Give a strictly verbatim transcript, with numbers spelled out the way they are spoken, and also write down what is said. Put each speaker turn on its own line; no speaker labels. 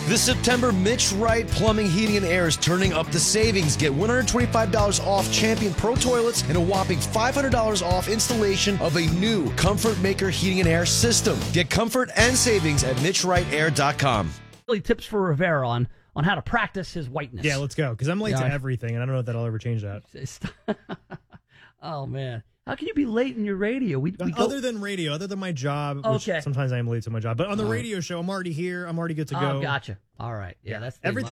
This September, Mitch Wright Plumbing, Heating, and Air is turning up the savings. Get one hundred twenty-five dollars off Champion Pro Toilets and a whopping five hundred dollars off installation of a new Comfort Maker Heating and Air system. Get comfort and savings at mitch wright air dot com.
Tips for Rivera on, on how to practice his whiteness.
Yeah, let's go, because I'm late
Yeah,
to
I-
everything, and I don't know if that'll ever change that.
Oh, man. How can you be late in your radio? We, we go,
Other than radio, other than my job, which
Okay.
sometimes I am late to my job, but on the
All right.
radio show, I'm already here. I'm already good to
oh,
go.
gotcha. All right. Yeah, that's the
Every,